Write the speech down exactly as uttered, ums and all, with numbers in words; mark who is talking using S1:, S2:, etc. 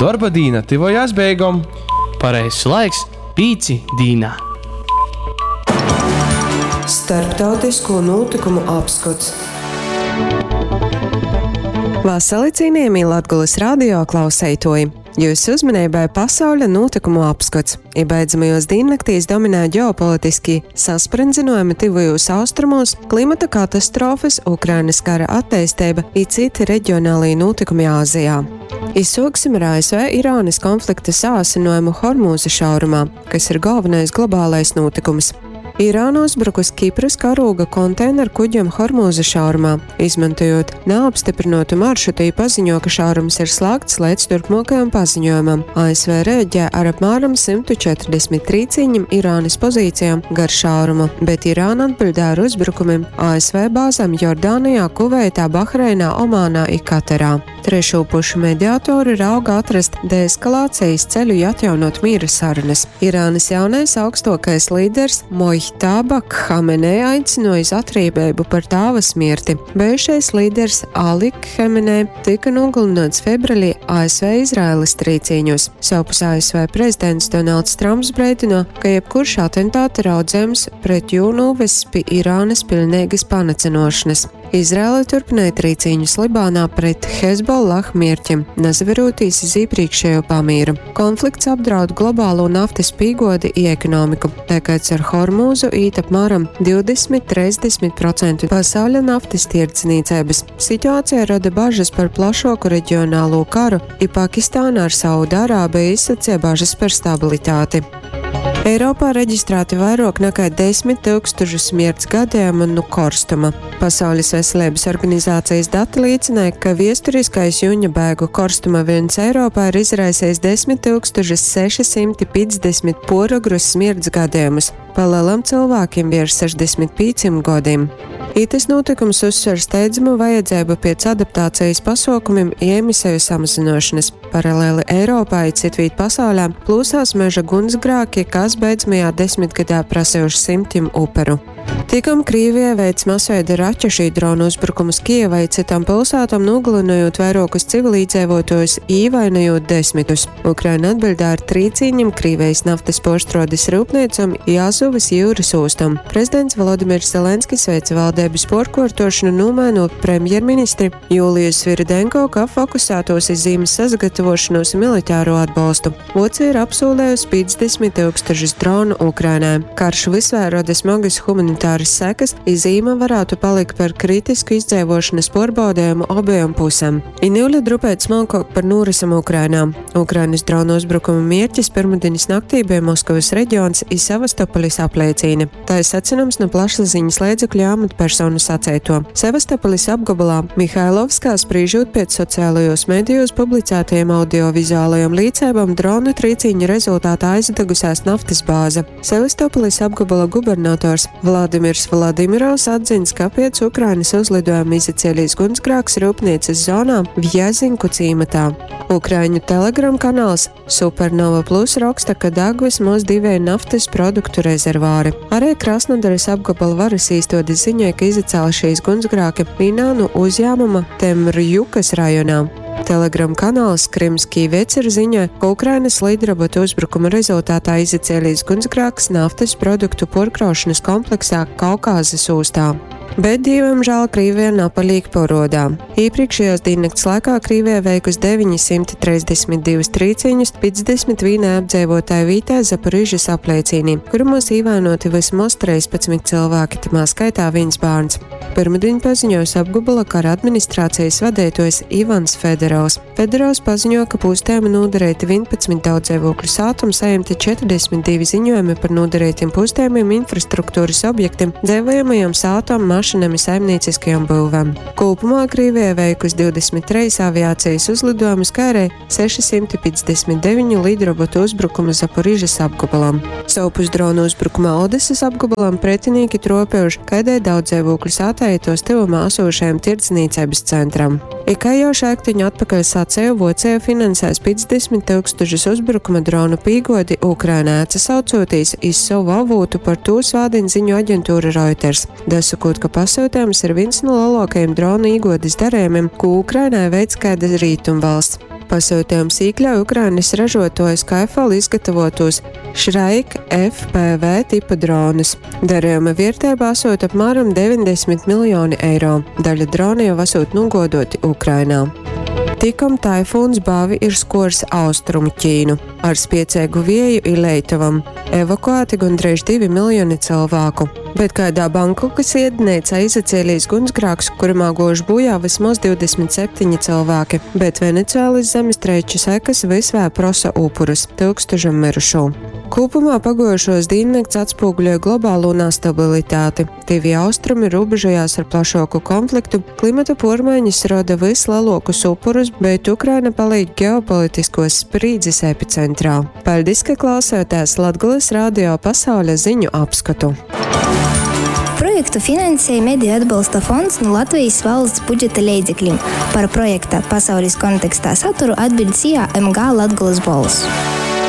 S1: Darba dīna tivojās beigom.
S2: Pareizs laiks pīci dīnā.
S3: Starptautisko notikumu apskats.
S4: Vasali cienījamie Latgulis radio klausētoji. Jūsu uzmanībai pasaules notikumu apskats. Iebeidzamajos diennaktīs dominē ģeopolitiski saspringzinājumi tuvajos austrumos, klimata katastrofas, Ukrainas kara attīstība un citi reģionālie notikumi Āzijā. Izsāksim ar A S V Irānas konflikta sāsinājumu Hormūza šaurumā, kas ir galvenais globālais notikums. Irāna uzbrukus Kipras karoga konteineru kuģiem Hormūza šaurumā, izmantojot neapstiprinātu maršrutu, paziņo, ka šaurums ir slēgts līdz turpmākajam paziņojumam. A S V reaģē ar apmēram simt četrdesmit trīcīņiem Irānas pozīcijām gar šaurumu, bet Irāna atbildē ar uzbrukumiem A S V bāzēm Jordānijā, Kuveitā, Bahreinā, Omānā un Katarā. Trešo pušu mediatori rauga atrast deeskalācijas ceļu atjaunot mīra sarunas. Irānas jaunais augstākais līderis Mojtaba Khamenei aicināja uz atriebību par tāvas mirti. Bijušais līderis Ali Khamenei tika nogalināts februārī A S V Izraēlas trīcīņos. Savpus A S V prezidents Donalds Trumps brīdino, ka jebkurš atentāta raudzējums pret jū novests pie Irānas pilnīgas panacinošanas. Izraēla turpināja trīcīņus Libānā pret Hezbollah mierķiem, nesaverotīs iz iepriekšējo pamīru. Konflikts apdraud globālo naftas pīgodi un ekonomiku, tāpēc ar Hormūzu īt apmēram divdesmit līdz trīsdesmit procenti pasaules naftas tirdzniecības. Situācija rada bažas par plašāku reģionālo karu, un Pakistāna ar Saudārābiju izsacīja bažas par stabilitāti. Eiropā reģistrēti vairāk nekā desmit tūkstošus smirds gadījumu no korstuma. Pasaules veselības organizācijas dati liecināja, ka viesturiskais jūņa bēgu korstuma viļņs Eiropā ir izraisījis desmit tūkstoši seši simti piecdesmit porogrus smirds gadījumus, palielam cilvēkiem virs sešdesmit pieciem gadiem. Itis notikums uzsver steidzamu vajadzību pēc adaptācijas pasākumiem un emisiju samazināšanas. Paralēli Eiropā un citviet pasaulē plūsās meža gunsgrēki, kas beidzamajā desmitgadā prasījuši simtiem uperu. Tikam Krievija veic masveida raķešu dronu uzbrukumus Kijevai citām pilsētām, nogalinājot vairākus civilizētājus, ievainojot desmitus. Ukraina atbildē ar trīcīņiem Krievijas naftas porstrādes rūpniecam un Azovas jūras ostam. Prezidents Volodimirs Zelenskis veica valdības pārkārtošanu, nomainot premjerministri Juliju Svirdenko, kā fokusētos uz zīmes sagatavošanos un militāro atbalstu. Vācija ir apsolējusi piecdesmit tūkstošus dronu Ukrainai. Karš visvien rada smagas humanitāras sekas, zīme varētu palikt par kritisku izdzīvošanas pārbaudījumu abiem pusēm. Iņuļa drupēt smalkāk par norisam Ukrainā. Ukrainas dronu uzbrukuma mērķis pirmdienas naktī bija Moskavas reģions un Sevastopolis apliecina. Tā ir secinājums no plašsaziņas līdzekļu amatpersonu sacīto. Sevastopolis apgabalā Mihailovskā sprīžot pēc sociālajos medijos publicētajiem audiovizuālajiem līdzībām dronu trīcīņa rezultātā aizdegusies naftas bāze. Sevastopolis apgabala gubernators Vladimirs Vladimirovs atzins, ka pēc Ukrainas uzlidojuma izcēlīs gunsgrēks rūpnīcas zonā Vjazinku cīmatā. Ukraiņu telegram kanāls Supernova Plus raksta, ka deg vismaz divi naftas produktu rezervāri. Arī Krasnodaras apgabala varas īstodi ziņoja, ka izcēla šīs gunsgrēki vienā no uzņēmuma Temrjukas rajonā. Telegram kanāls Krimskī Vecir ziņoja, ka Ukrainas līderrobotu uzbrukuma rezultātā izcēlīs gunsgrēks naftas produktu pārkraušanas kompleksā Kaukāzes ostā. Bet, diemžēl, Krievija nav palīk porodā. Iepriekšējos diennakts laikā Krievija veikusi deviņsimt trīsdesmit divus trīcīņus piecdesmit vienai apdzīvotāju vītē Zaporižas apliecīnī, kurumos ievainoti vismaz trīspadsmit cilvēki, tamā skaitā viens bērns. Pirmdien paziņojas apgabala kara administrācijas vadītājs Ivans Fedorovs. Fedorovs paziņo, ka pūstēmi nodarīti vienpadsmit daudzdzīvokļu sātumi, saimti četrdesmit divi ziņojumi par nodarītiem pūstēmiem infrastruktūras objektiem, dzīvojamajām sātām, mašinām un saimnieciskajām būvēm. Kopumā Krievija veikusi divdesmit trīs aviācijas uzlidojumus, kā arī sešsimt piecdesmit deviņi lidrobotu uzbrukumu Zaporižas apgabalam. Savpus dronu uzbrukumā Odesas apgabalam pretinieki tropējuši kaidē daudzdzīvokļu sātā tos tuvumā esošajam tirdzniecības centram. Kā jau šēktiņu atpakaļ sacēja, Vācija finansēs piecdesmit tūkstošus uzbrukuma dronu pīgodi Ukrainā, atsaucoties iz savu avotu, par to svādina ziņu aģentūra Reuters. Dasakot, ka pasūtījums ir viens no lielākajiem dronu īgodes darījumiem, ko Ukrainai veids kāda rītumvalsts. Pasūtījums iekļauj Ukrainas ražotāju Skyfall izgatavotos Šraik F P V tipa dronus. Darījuma vērtība esot apmēram deviņdesmit miljoni eiro. Daļa drona jau esot nogodoti Ukrainā. Tikam taifūns bāvi ir skors austrumu Ķīnu. Ar spiecēgu vieju ir Leitavam. Evakuēti gandrīz divi miljoni cilvēku. Bet kādā Bankokas iednīcā izacēlīs gunsgrāks, kurimā gož bojā vismaz divdesmit septiņi cilvēki, bet Venecuēlas zemestrīču sekas visvē prosa upurus – tūkstošam mirušo. Kopumā pagojušos diennakts atspūgļoja globālo nestabilitāti. Tīvi austrumi robežojās ar plašāku konfliktu, klimata pormaiņas rada vislielākus upurus, bet Ukraina palīdz ģeopolitiskos sprīdzes epicentrā. Paldies, ka klausāties Latgoles radio pasaules ziņu apskatu.
S5: Projektu finansēja Mediju atbalsta fonds no Latvijas valsts budžeta līdzekļiem. Par projekta pasaules kontekstā saturu atbild S I A M G Latgoles balss.